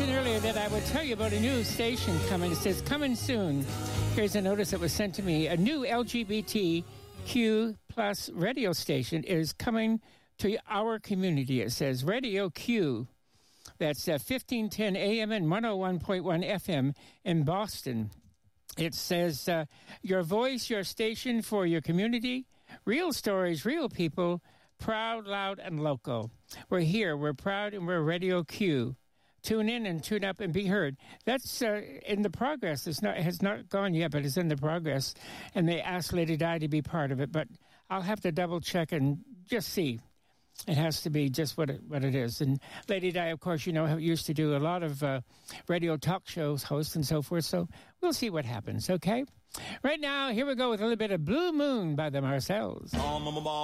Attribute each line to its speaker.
Speaker 1: mentioned earlier that I would tell you about a new station coming. It says, coming soon. Here's a notice that was sent to me. A new LGBTQ plus radio station is coming to our community. It says Radio Q. That's 1510 AM and 101.1 FM in Boston. It says, your voice, your station for your community, real stories, real people, proud, loud, and local. We're here, we're proud, and we're Radio Q. Tune in and tune up and be heard. That's in the progress. It has not gone yet, but it's in the progress. And they asked Lady Di to be part of it, but I'll have to double check and just see. It has to be just what it is. And Lady Di, of course, you know, used to do a lot of radio talk shows, hosts and so forth. So we'll see what happens, okay? Right now, here we go with a little bit of Blue Moon by the Marcells.